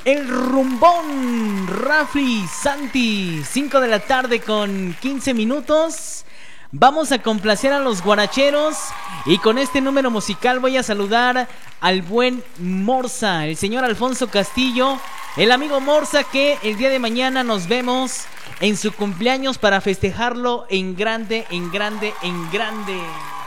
El rumbón, Rafli, Santi, 5 de la tarde con 15 minutos. Vamos a complacer a los guaracheros y con este número musical voy a saludar al buen Morsa, el señor Alfonso Castillo, el amigo Morsa, que el día de mañana nos vemos en su cumpleaños para festejarlo en grande, en grande, en grande.